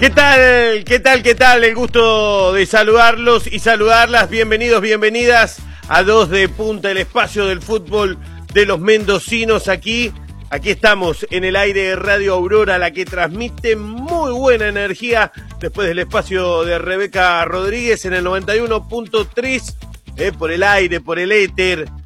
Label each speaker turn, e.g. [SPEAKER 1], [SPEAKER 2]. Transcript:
[SPEAKER 1] ¿Qué tal? ¿Qué tal? ¿Qué tal? El gusto de saludarlos y saludarlas. Bienvenidos, bienvenidas a Dos de Punta, el espacio del fútbol de los mendocinos aquí. Aquí estamos en el aire de Radio Aurora, la que transmite muy buena energía después del espacio de Rebeca Rodríguez en el 91.3, por el aire, por el éter,